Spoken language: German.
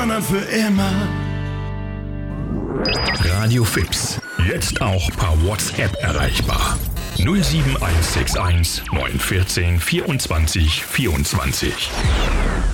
Für immer. Radio Fips, jetzt auch per WhatsApp erreichbar. 07161 914 24 24.